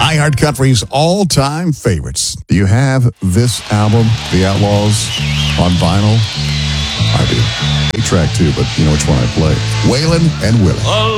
iHeart Country's all-time favorites. Do you have this album, The Outlaws, on vinyl? I do. 8-track too, but you know which one I play. Waylon and Willie.